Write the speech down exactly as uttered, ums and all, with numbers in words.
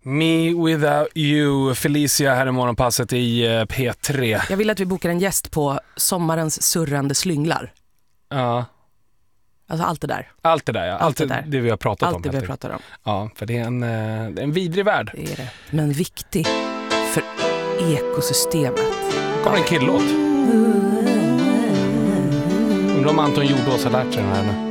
Me Without You, Felicia här i morgonpasset i P tre. Jag vill att vi bokar en gäst på sommarens surrande slynglar. Ja. Alltså allt det där. Allt det där, ja. Allt, allt det, där. det vi har pratat allt om. Allt det vi har pratat om. Ja, för det är en, det är en vidrig värld. Det är det. Men viktig för ekosystemet. Kommer en killåt. Undrar om Anton Jordås har lärt sig den här nu.